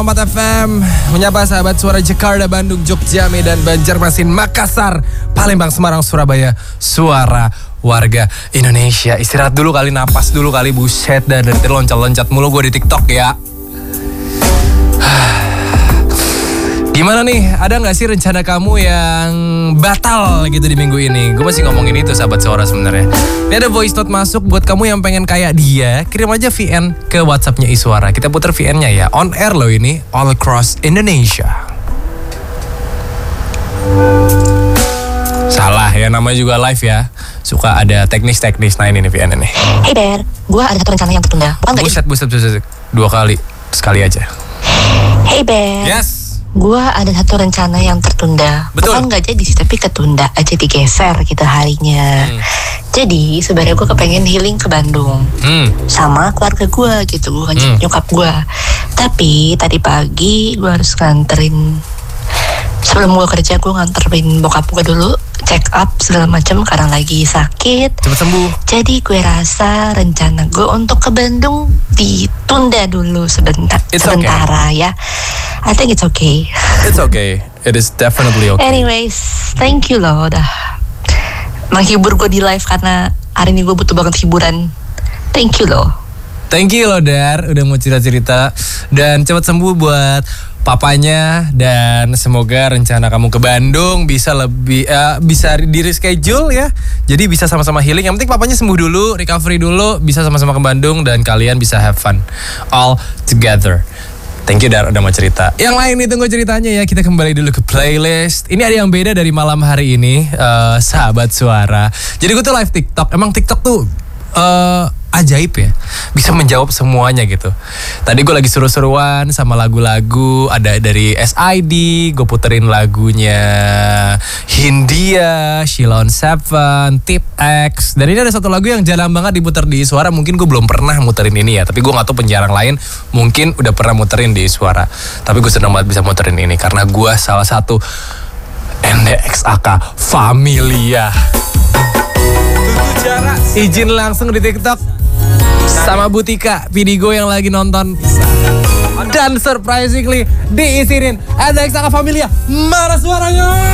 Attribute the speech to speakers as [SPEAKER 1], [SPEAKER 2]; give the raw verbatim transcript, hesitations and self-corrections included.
[SPEAKER 1] empat F M menyapa sahabat suara Jakarta, Bandung, Jogja, Medan, Banjarmasin, Makassar, Palembang, Semarang, Surabaya. Suara warga Indonesia. Istirahat dulu kali, napas dulu kali, buset dah dari tadi loncat-loncat mulu gue di TikTok ya. Gimana nih, ada gak sih rencana kamu yang batal gitu di minggu ini? Gue masih ngomongin itu sahabat suara sebenarnya. Ini ada voice note masuk buat kamu yang pengen kayak dia. Kirim aja V N ke WhatsAppnya Iswara. Kita putar V N-nya ya, on air loh ini, all across Indonesia. Salah ya, namanya juga live ya. Suka ada teknis-teknis. Nah ini nih V N ini.
[SPEAKER 2] Hey Ber, gue ada satu rencana yang tertunda.
[SPEAKER 1] Buset, buset, buset, dua kali, sekali aja.
[SPEAKER 2] Hey Ber.
[SPEAKER 1] Yes.
[SPEAKER 2] Gue ada satu rencana yang tertunda.
[SPEAKER 1] Betul.
[SPEAKER 2] Bukan gak jadi sih, tapi ketunda aja, digeser gitu harinya. hmm. Jadi sebenarnya gue kepengen healing ke Bandung hmm. sama keluarga gue gitu, gue ngajak hmm. nyokap gue. Tapi tadi pagi gue harus nganterin, sebelum gue kerja gue nganterin bokap gue dulu check up segala macam karena lagi sakit.
[SPEAKER 1] Cepat sembuh.
[SPEAKER 2] Jadi gue rasa rencana gue untuk ke Bandung ditunda dulu sebentar,
[SPEAKER 1] It's
[SPEAKER 2] sementara
[SPEAKER 1] okay.
[SPEAKER 2] ya. I think it's okay.
[SPEAKER 1] It's okay. It is definitely okay.
[SPEAKER 2] Anyways, thank you loh udah menghibur gue di live karena hari ini gue butuh banget hiburan. Thank you loh.
[SPEAKER 1] Thank you loh Dar, udah mau cerita-cerita. Dan cepat sembuh buat papanya. Dan semoga rencana kamu ke Bandung bisa lebih uh, bisa di reschedule ya. Jadi bisa sama-sama healing. Yang penting papanya sembuh dulu, recovery dulu, bisa sama-sama ke Bandung dan kalian bisa have fun all together. Thank you Dar udah mau cerita. Yang lain nih tunggu ceritanya ya. Kita kembali dulu ke playlist. Ini ada yang beda dari malam hari ini, uh, sahabat suara. Jadi gue tuh live TikTok. Emang TikTok tuh uh, ajaib ya, bisa menjawab semuanya gitu. Tadi gue lagi seru-seruan sama lagu-lagu, ada dari S I D, gue puterin lagunya Hindia, Sheila on Seven, Tip X. Dan ini ada satu lagu yang jarang banget diputer di Suara. Mungkin gue belum pernah muterin ini ya, tapi gue gak tahu penjarang lain mungkin udah pernah muterin di Suara. Tapi gue senang banget bisa muterin ini karena gue salah satu N D X A K Familia. Izin langsung di TikTok sama Butika, Vidigo yang lagi nonton. Dan surprisingly diizinin N D X A K Familia. Mana suaranya?